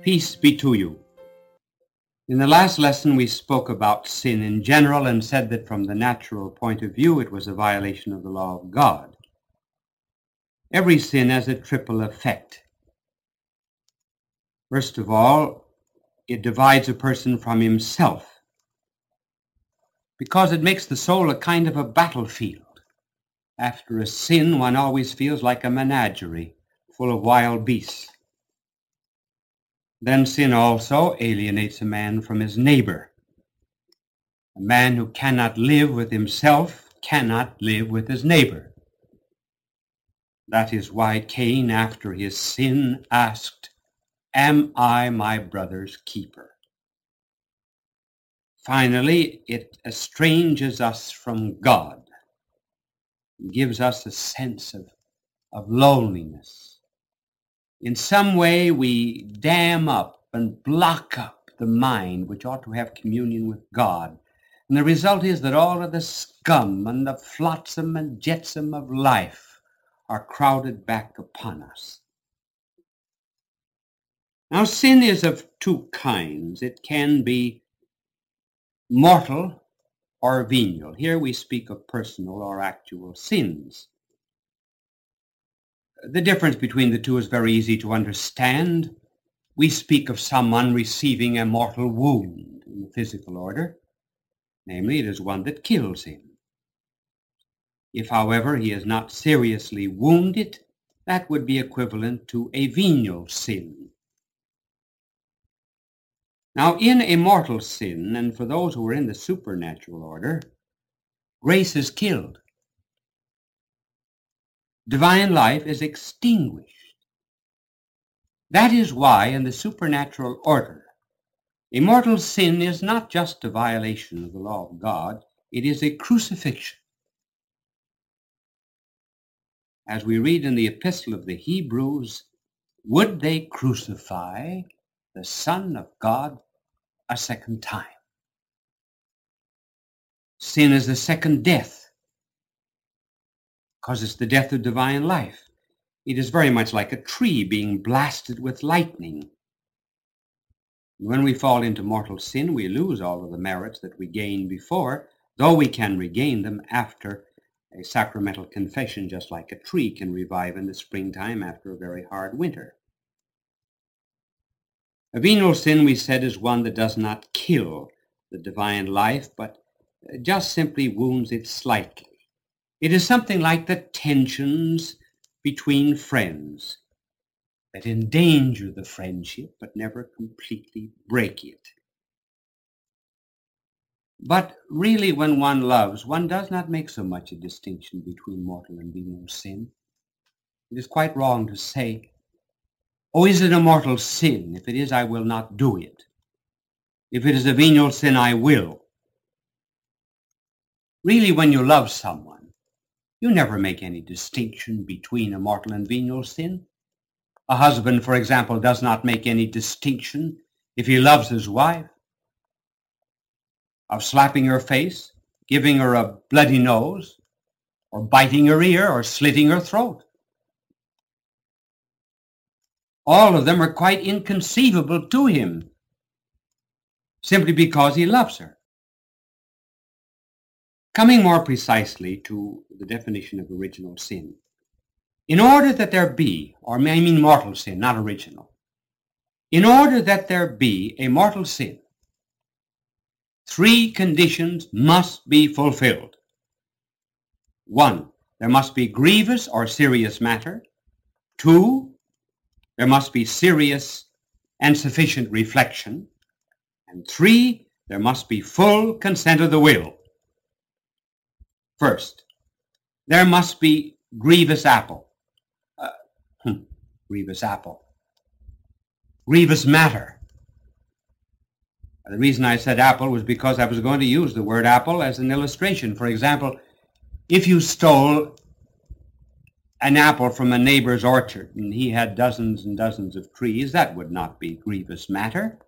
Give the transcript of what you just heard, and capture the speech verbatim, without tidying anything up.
Peace be to you. In the last lesson we spoke about sin in general and said that from the natural point of view it was a violation of the law of God. Every sin has a triple effect. First of all, it divides a person from himself because it makes the soul a kind of a battlefield. After a sin, one always feels like a menagerie full of wild beasts. Then sin also alienates a man from his neighbor. A man who cannot live with himself cannot live with his neighbor. That is why Cain, after his sin, asked, "Am I my brother's keeper?" Finally, it estranges us from God. It gives us a sense of, of loneliness. In some way, we dam up and block up the mind which ought to have communion with God. And the result is that all of the scum and the flotsam and jetsam of life are crowded back upon us. Now, sin is of two kinds. It can be mortal or venial. Here we speak of personal or actual sins. The difference between the two is very easy to understand. We speak of someone receiving a mortal wound in the physical order. Namely, it is one that kills him. If, however, he is not seriously wounded, that would be equivalent to a venial sin. Now, in a mortal sin, and for those who are in the supernatural order, grace is killed. Divine life is extinguished. That is why, in the supernatural order, a mortal sin is not just a violation of the law of God, it is a crucifixion. As we read in the Epistle of the Hebrews, would they crucify the Son of God a second time? Sin is the second death, because it's the death of divine life. It is very much like a tree being blasted with lightning. When we fall into mortal sin, we lose all of the merits that we gained before, though we can regain them after a sacramental confession, just like a tree can revive in the springtime after a very hard winter. A venial sin, we said, is one that does not kill the divine life, but just simply wounds it slightly. It is something like the tensions between friends that endanger the friendship but never completely break it. But really, when one loves, one does not make so much a distinction between mortal and venial sin. It is quite wrong to say, "Oh, is it a mortal sin? If it is, I will not do it. If it is a venial sin, I will." Really, when you love someone, you never make any distinction between a mortal and venial sin. A husband, for example, does not make any distinction if he loves his wife of slapping her face, giving her a bloody nose, or biting her ear, or slitting her throat. All of them are quite inconceivable to him, simply because he loves her. Coming more precisely to the definition of original sin. In order that there be, or I mean mortal sin, not original. In order that there be a mortal sin, three conditions must be fulfilled. One, there must be grievous or serious matter. Two, there must be serious and sufficient reflection. And three, there must be full consent of the will. First, there must be grievous apple. Uh, hmm, grievous apple. Grievous matter. The reason I said apple was because I was going to use the word apple as an illustration. For example, if you stole an apple from a neighbor's orchard and he had dozens and dozens of trees, that would not be grievous matter.